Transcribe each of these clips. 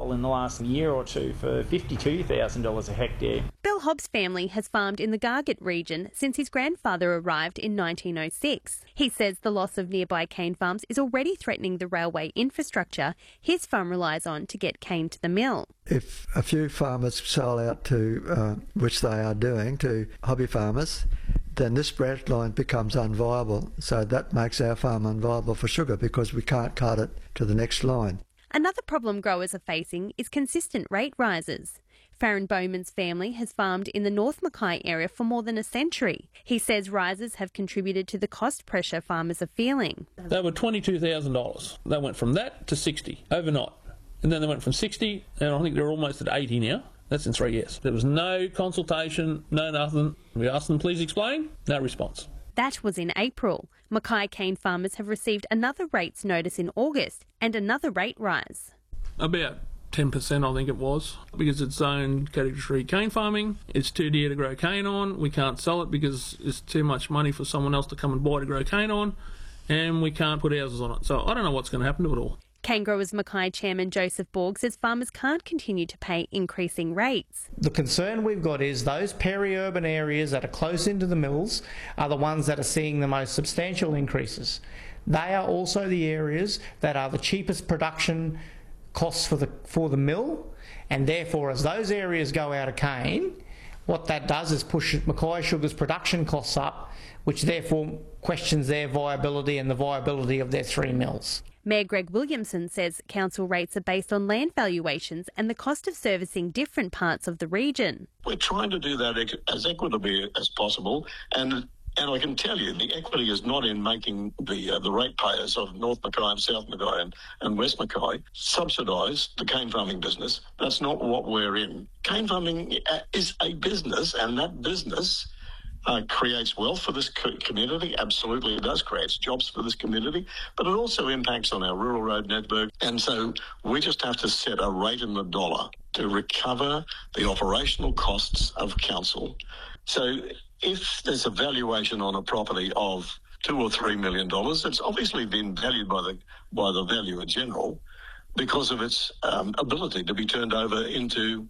in the last year or two for $52,000 a hectare. Bill Hobbs' family has farmed in the Gargett region since his grandfather arrived in 1906. He says the loss of nearby cane farms is already threatening the railway infrastructure his farm relies on to get cane to the mill. If a few farmers sell out to, which they are doing, to hobby farmers, then this branch line becomes unviable. So that makes our farm unviable for sugar because we can't cut it to the next line. Another problem growers are facing is consistent rate rises. Farron Bowman's family has farmed in the North Mackay area for more than a century. He says rises have contributed to the cost pressure farmers are feeling. They were $22,000. They went from that to 60 overnight. And then they went from 60, and I think they're almost at 80 now. That's in 3 years. There was no consultation, no nothing. We asked them, please explain. No response. That was in April. Mackay cane farmers have received another rates notice in August and another rate rise. About 10% I think it was, because it's zone category 3 cane farming. It's too dear to grow cane on. We can't sell it because it's too much money for someone else to come and buy to grow cane on, and we can't put houses on it. So I don't know what's going to happen to it all. Cane Growers Mackay chairman Joseph Borg says farmers can't continue to pay increasing rates. The concern we've got is those peri-urban areas that are close into the mills are the ones that are seeing the most substantial increases. They are also the areas that are the cheapest production costs for the mill, and therefore as those areas go out of cane, what that does is push Mackay Sugar's production costs up, which therefore questions their viability and the viability of their 3 mills. Mayor Greg Williamson says council rates are based on land valuations and the cost of servicing different parts of the region. We're trying to do that as equitably as possible, and I can tell you the equity is not in making the ratepayers of North Mackay and South Mackay and West Mackay subsidise the cane farming business. That's not what we're in. Cane farming is a business, and that business creates wealth for this community. Absolutely, it does create jobs for this community, but it also impacts on our rural road network. And so we just have to set a rate in the dollar to recover the operational costs of council. So if there's a valuation on a property of $2 or $3 million, it's obviously been valued by the valuer general because of its ability to be turned over into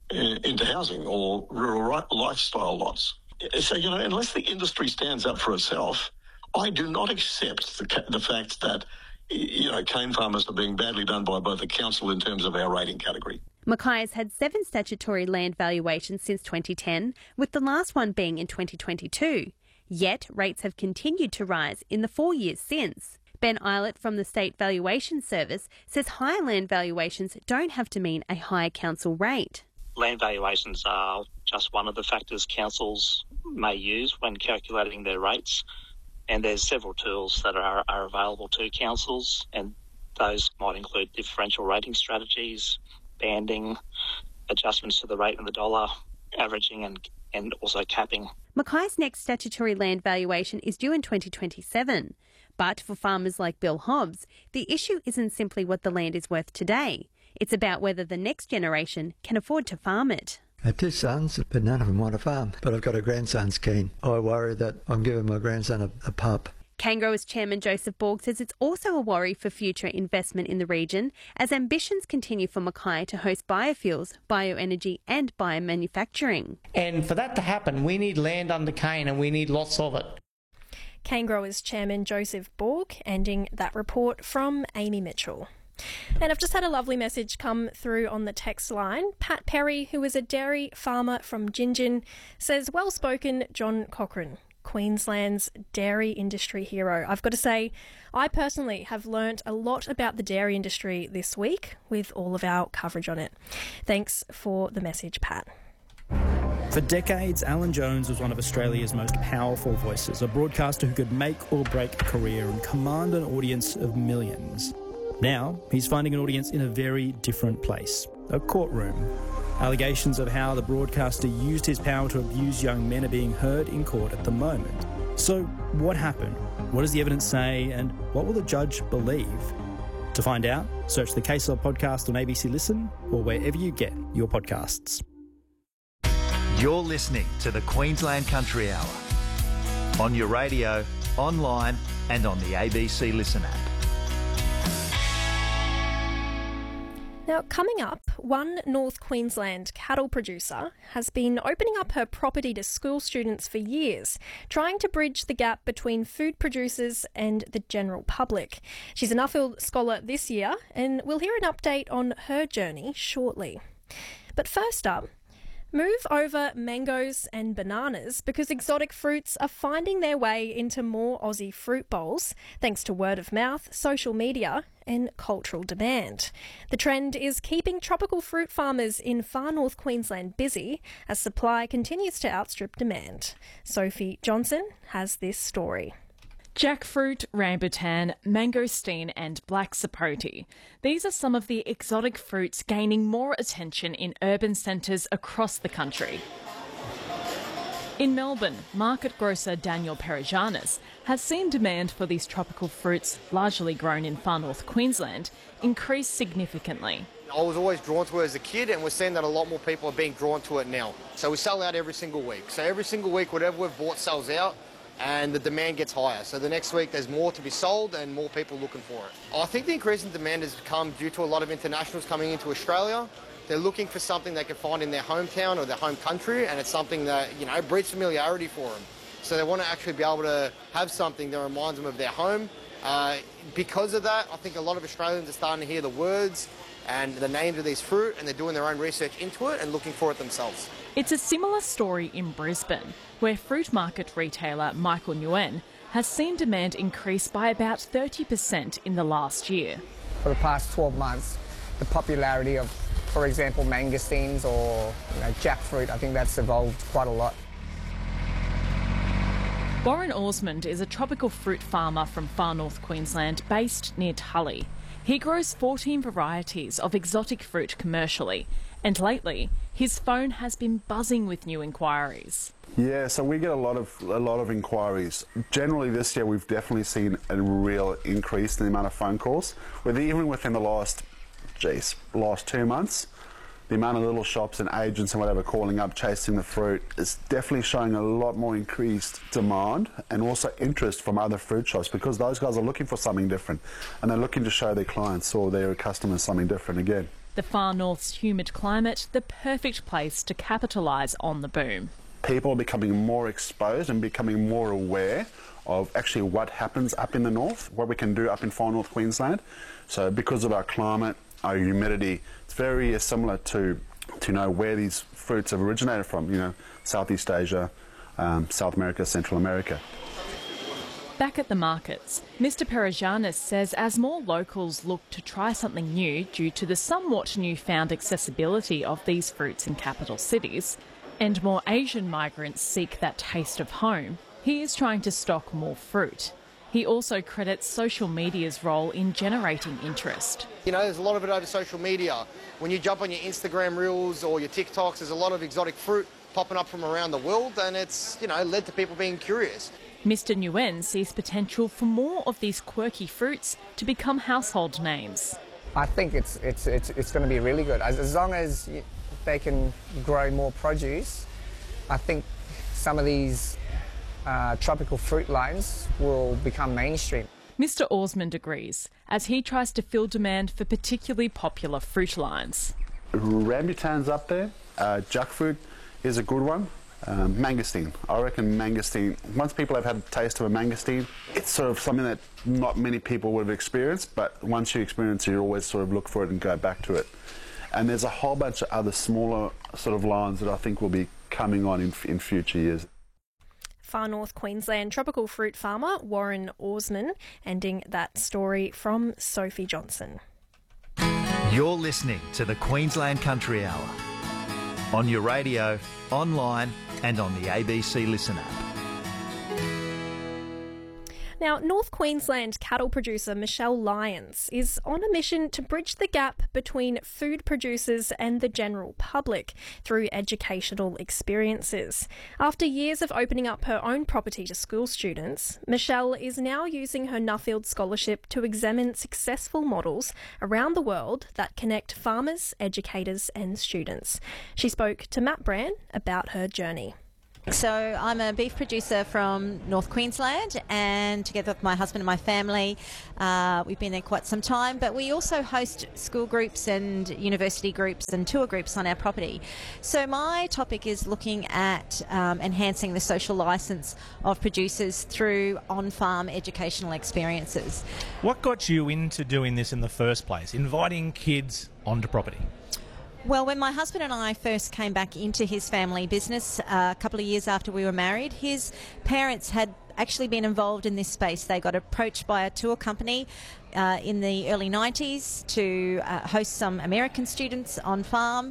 housing or rural lifestyle lots. So, unless the industry stands up for itself, I do not accept the fact that, cane farmers are being badly done by the council in terms of our rating category. Mackay has had 7 statutory land valuations since 2010, with the last one being in 2022. Yet, rates have continued to rise in the 4 years since. Ben Eilert from the State Valuation Service says higher land valuations don't have to mean a higher council rate. Land valuations are just one of the factors councils may use when calculating their rates, and there's several tools that are available to councils, and those might include differential rating strategies, banding, adjustments to the rate and the dollar, averaging and also capping. Mackay's next statutory land valuation is due in 2027. But for farmers like Bill Hobbs, the issue isn't simply what the land is worth today. It's about whether the next generation can afford to farm it. I have 2 sons, but none of them want to farm. But I've got a grandson's keen. I worry that I'm giving my grandson a pup. Cane Growers chairman Joseph Borg says it's also a worry for future investment in the region as ambitions continue for Mackay to host biofuels, bioenergy and biomanufacturing. And for that to happen, we need land under cane and we need lots of it. Cane Growers chairman Joseph Borg, ending that report from Amy Mitchell. And I've just had a lovely message come through on the text line. Pat Perry, who is a dairy farmer from Gingin, says, well spoken, John Cochrane, Queensland's dairy industry hero. I've got to say, I personally have learnt a lot about the dairy industry this week with all of our coverage on it. Thanks for the message, Pat. For decades, Alan Jones was one of Australia's most powerful voices, a broadcaster who could make or break a career and command an audience of millions. Now, he's finding an audience in a very different place, a courtroom. Allegations of how the broadcaster used his power to abuse young men are being heard in court at the moment. So, what happened? What does the evidence say? And what will the judge believe? To find out, search the Case Law podcast on ABC Listen or wherever you get your podcasts. You're listening to the Queensland Country Hour on your radio, online and on the ABC Listen app. Now, coming up, one North Queensland cattle producer has been opening up her property to school students for years, trying to bridge the gap between food producers and the general public. She's a Nuffield Scholar this year, and we'll hear an update on her journey shortly. But first up, move over mangoes and bananas because exotic fruits are finding their way into more Aussie fruit bowls thanks to word of mouth, social media and cultural demand. The trend is keeping tropical fruit farmers in far north Queensland busy as supply continues to outstrip demand. Sophie Johnson has this story. Jackfruit, rambutan, mangosteen and black sapote. These are some of the exotic fruits gaining more attention in urban centres across the country. In Melbourne, market grocer Daniel Perijanis has seen demand for these tropical fruits, largely grown in far north Queensland, increase significantly. I was always drawn to it as a kid, and we're seeing that a lot more people are being drawn to it now. So we sell out every single week. So every single week, whatever we've bought sells out, and the demand gets higher. So the next week there's more to be sold and more people looking for it. I think the increase in demand has come due to a lot of internationals coming into Australia. They're looking for something they can find in their hometown or their home country, and it's something that, breeds familiarity for them. So they want to actually be able to have something that reminds them of their home. Because of that, I think a lot of Australians are starting to hear the words and the names of these fruit, and they're doing their own research into it and looking for it themselves. It's a similar story in Brisbane, where fruit market retailer Michael Nguyen has seen demand increase by about 30% in the last year. For the past 12 months, the popularity of, for example, mangosteens or jackfruit, I think that's evolved quite a lot. Warren Osmond is a tropical fruit farmer from far north Queensland based near Tully. He grows 14 varieties of exotic fruit commercially, and lately his phone has been buzzing with new inquiries. Yeah, so we get a lot of inquiries. Generally this year we've definitely seen a real increase in the amount of phone calls. Even within the last 2 months, the amount of little shops and agents and whatever calling up, chasing the fruit is definitely showing a lot more increased demand and also interest from other fruit shops, because those guys are looking for something different and they're looking to show their clients or their customers something different again. The far north's humid climate, the perfect place to capitalise on the boom. People are becoming more exposed and becoming more aware of actually what happens up in the north, what we can do up in far north Queensland. So because of our climate, our humidity, it's very similar to where these fruits have originated from, Southeast Asia, South America, Central America. Back at the markets, Mr Perijanis says as more locals look to try something new due to the somewhat newfound accessibility of these fruits in capital cities, and more Asian migrants seek that taste of home, he is trying to stock more fruit. He also credits social media's role in generating interest. There's a lot of it over social media. When you jump on your Instagram reels or your TikToks, there's a lot of exotic fruit popping up from around the world, and it's, led to people being curious. Mr Nguyen sees potential for more of these quirky fruits to become household names. I think it's going to be really good. As long as they can grow more produce, I think some of these tropical fruit lines will become mainstream. Mr Osmond agrees, as he tries to fill demand for particularly popular fruit lines. Rambutan's up there, jackfruit is a good one. Mangosteen. I reckon mangosteen, once people have had a taste of a mangosteen, it's sort of something that not many people would have experienced, but once you experience it, you always sort of look for it and go back to it. And there's a whole bunch of other smaller sort of lines that I think will be coming on in future years. Far North Queensland tropical fruit farmer Warren Osmond, ending that story from Sophie Johnson. You're listening to the Queensland Country Hour on your radio, online and on the ABC Listen app. Now, North Queensland cattle producer Michelle Lyons is on a mission to bridge the gap between food producers and the general public through educational experiences. After years of opening up her own property to school students, Michelle is now using her Nuffield Scholarship to examine successful models around the world that connect farmers, educators and students. She spoke to Matt Brand about her journey. So I'm a beef producer from North Queensland, and together with my husband and my family, we've been there quite some time, but we also host school groups and university groups and tour groups on our property. So my topic is looking at enhancing the social licence of producers through on-farm educational experiences. What got you into doing this in the first place, inviting kids onto property? Well, when my husband and I first came back into his family business a couple of years after we were married, his parents had actually been involved in this space. They got approached by a tour company in the early 90s to host some American students on farm,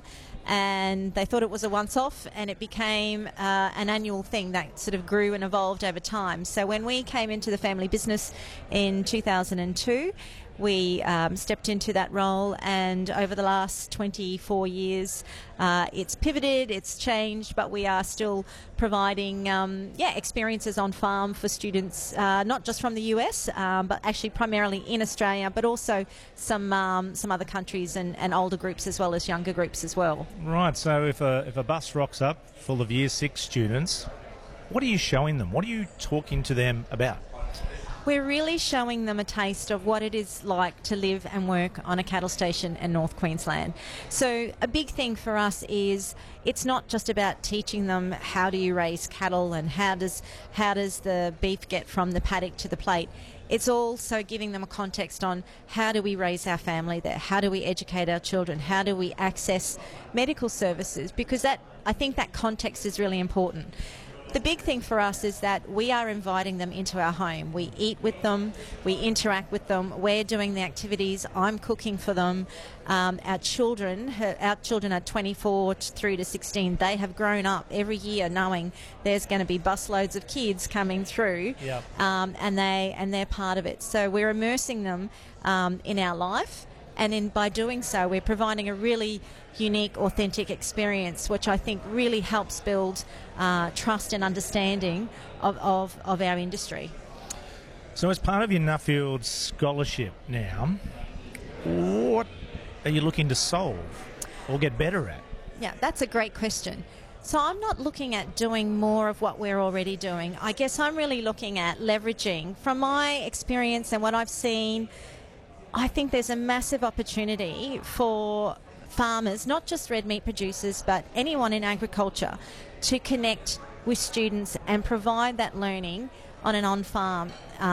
and they thought it was a once-off, and it became an annual thing that sort of grew and evolved over time. So when we came into the family business in 2002, we stepped into that role, and over the last 24 years it's pivoted, it's changed, but we are still providing experiences on farm for students, not just from the US, but actually primarily in Australia, but also some other countries and older groups as well as younger groups as well. Right, so if a bus rocks up full of Year 6 students, what are you showing them? What are you talking to them about? We're really showing them a taste of what it is like to live and work on a cattle station in North Queensland. So a big thing for us is it's not just about teaching them how do you raise cattle and how does the beef get from the paddock to the plate. It's also giving them a context on how do we raise our family there, how do we educate our children, how do we access medical services, because I think that context is really important. The big thing for us is that we are inviting them into our home. We eat with them, we interact with them, we're doing the activities, I'm cooking for them. Our children are 24 through to 16. They have grown up every year knowing there's going to be busloads of kids coming through, and they're part of it. So we're immersing them in our life, and by doing so we're providing a really unique, authentic experience, which I think really helps build trust and understanding of our industry. So as part of your Nuffield Scholarship now, what are you looking to solve or get better at? Yeah, that's a great question. So I'm not looking at doing more of what we're already doing. I guess I'm really looking at leveraging, from my experience and what I've seen, I think there's a massive opportunity for farmers, not just red meat producers, but anyone in agriculture, to connect with students and provide that learning on an on-farm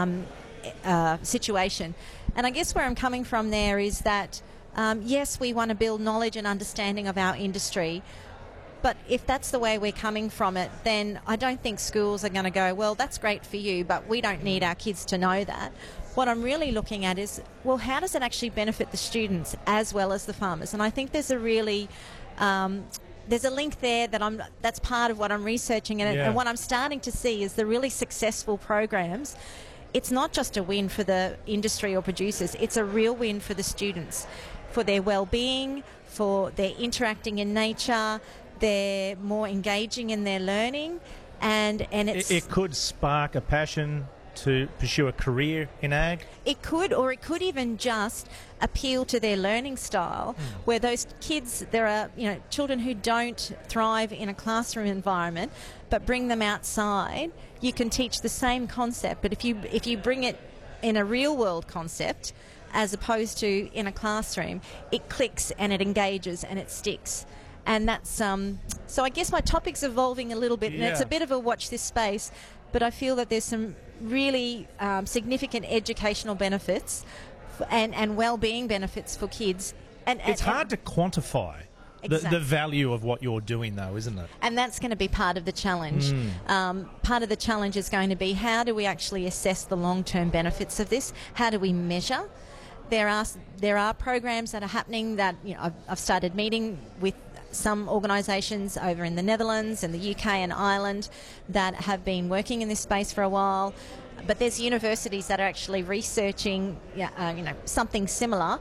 situation. And I guess where I'm coming from there is that, yes, we want to build knowledge and understanding of our industry, but if that's the way we're coming from it, then I don't think schools are going to go, well, that's great for you, but we don't need our kids to know that. What I'm really looking at is, well, how does it actually benefit the students as well as the farmers? And I think there's a really there's a link there that's part of what I'm researching, and what I'm starting to see is the really successful programs. It's not just a win for the industry or producers, it's a real win for the students, for their well-being, for their interacting in nature, they're more engaging in their learning, and it could spark a passion to pursue a career in ag? It could, or it could even just appeal to their learning style, where those kids, there are children who don't thrive in a classroom environment, but bring them outside. You can teach the same concept, but if you bring it in a real world concept as opposed to in a classroom, it clicks and it engages and it sticks. And that's so I guess my topic's evolving a little bit, and it's a bit of a watch this space, but I feel that there's some really significant educational benefits and well-being benefits for kids. And it's hard to quantify the value of what you're doing, though, isn't it? And that's going to be part of the challenge. Part of the challenge is going to be, how do we actually assess the long-term benefits of this? How do we measure? There are programs that are happening that I've started meeting with some organisations over in the Netherlands and the UK and Ireland that have been working in this space for a while, but there's universities that are actually researching something similar.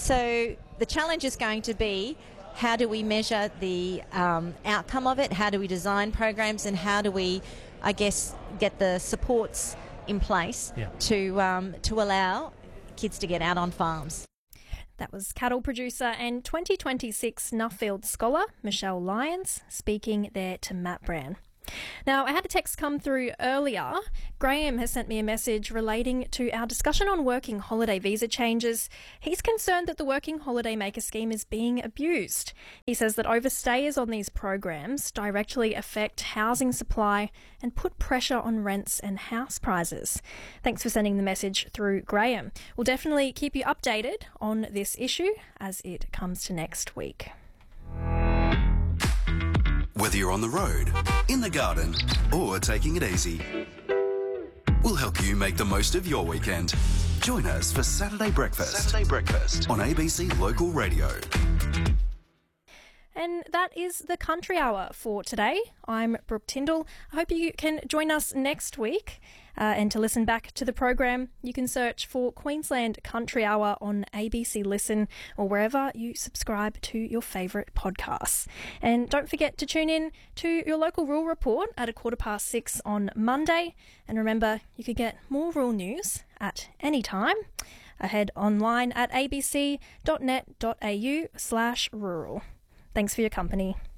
So the challenge is going to be, how do we measure the outcome of it, how do we design programs, and how do we, I guess, get the supports in place to allow kids to get out on farms. That was cattle producer and 2026 Nuffield Scholar Michelle Lyons speaking there to Matt Brown. Now, I had a text come through earlier. Graham has sent me a message relating to our discussion on working holiday visa changes. He's concerned that the Working Holiday Maker scheme is being abused. He says that overstayers on these programs directly affect housing supply and put pressure on rents and house prices. Thanks for sending the message through, Graham. We'll definitely keep you updated on this issue as it comes to next week. Whether you're on the road, in the garden, or taking it easy, we'll help you make the most of your weekend. Join us for Saturday Breakfast on ABC Local Radio. And that is the Country Hour for today. I'm Brooke Tyndall. I hope you can join us next week. And to listen back to the program, you can search for Queensland Country Hour on ABC Listen or wherever you subscribe to your favourite podcasts. And don't forget to tune in to your local rural report at 6:15 on Monday. And remember, you can get more rural news at any time. Head online at abc.net.au/rural. Thanks for your company.